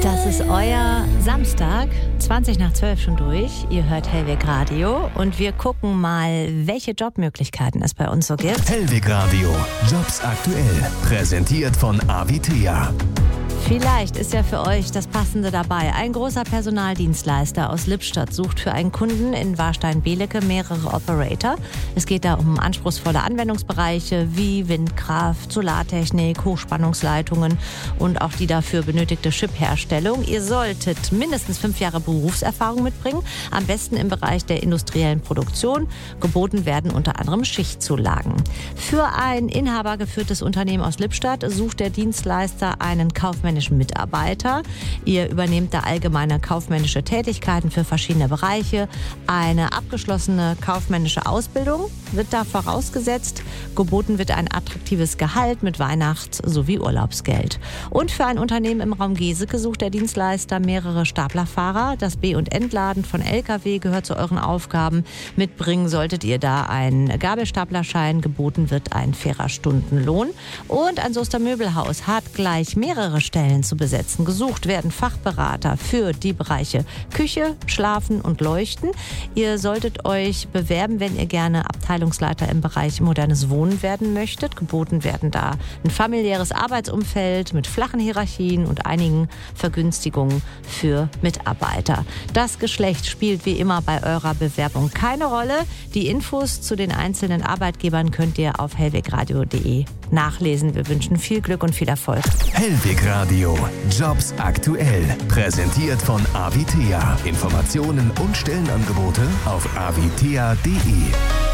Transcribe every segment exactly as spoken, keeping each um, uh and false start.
Das ist euer Samstag, zwanzig nach zwölf schon durch. Ihr hört Hellweg Radio und wir gucken mal, welche Jobmöglichkeiten es bei uns so gibt. Hellweg Radio, Jobs aktuell, präsentiert von Avitea. Vielleicht ist ja für euch das Passende dabei. Ein großer Personaldienstleister aus Lippstadt sucht für einen Kunden in Warstein-Belecke mehrere Operator. Es geht da um anspruchsvolle Anwendungsbereiche wie Windkraft, Solartechnik, Hochspannungsleitungen und auch die dafür benötigte Chipherstellung. Ihr solltet mindestens fünf Jahre Berufserfahrung mitbringen, am besten im Bereich der industriellen Produktion. Geboten werden unter anderem Schichtzulagen. Für ein inhabergeführtes Unternehmen aus Lippstadt sucht der Dienstleister einen kaufmännischen Mitarbeiter. Ihr übernehmt da allgemeine kaufmännische Tätigkeiten für verschiedene Bereiche. Eine abgeschlossene kaufmännische Ausbildung wird da vorausgesetzt. Geboten wird ein attraktives Gehalt mit Weihnachts- sowie Urlaubsgeld. Und für ein Unternehmen im Raum Geseke sucht der Dienstleister mehrere Staplerfahrer. Das Be- und Entladen von L K W gehört zu euren Aufgaben. Mitbringen solltet ihr da einen Gabelstaplerschein. Geboten wird ein fairer Stundenlohn. Und ein Soester Möbelhaus hat gleich mehrere Stellen zu besetzen. Gesucht werden Fachberater für die Bereiche Küche, Schlafen und Leuchten. Ihr solltet euch bewerben, wenn ihr gerne Abteilungsleiter im Bereich modernes Wohnen werden möchtet. Geboten werden da ein familiäres Arbeitsumfeld mit flachen Hierarchien und einigen Vergünstigungen für Mitarbeiter. Das Geschlecht spielt wie immer bei eurer Bewerbung keine Rolle. Die Infos zu den einzelnen Arbeitgebern könnt ihr auf hellwegradio punkt de nachlesen. Wir wünschen viel Glück und viel Erfolg. Hellweg Radio, Jobs aktuell, präsentiert von Avitea. Informationen und Stellenangebote auf avitea punkt de.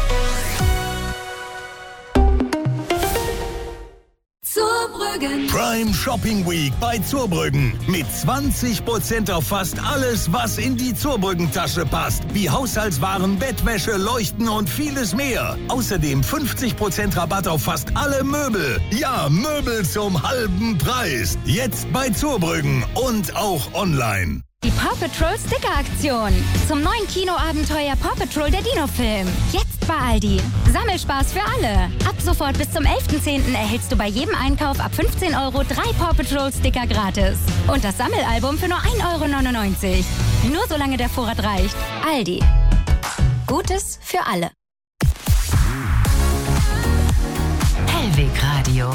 Zurbrüggen. Prime Shopping Week bei Zurbrüggen. Mit zwanzig Prozent auf fast alles, was in die Zurbrüggen-Tasche passt. Wie Haushaltswaren, Bettwäsche, Leuchten und vieles mehr. Außerdem fünfzig Prozent Rabatt auf fast alle Möbel. Ja, Möbel zum halben Preis. Jetzt bei Zurbrüggen und auch online. Die Paw Patrol Sticker-Aktion. Zum neuen Kinoabenteuer Paw Patrol der Dino-Film. Jetzt bei Aldi. Sammelspaß für alle. Ab sofort bis zum elften zehnten erhältst du bei jedem Einkauf ab fünfzehn Euro drei Paw Patrol Sticker gratis. Und das Sammelalbum für nur ein Euro neunundneunzig. Nur solange der Vorrat reicht. Aldi. Gutes für alle. Hellweg Radio.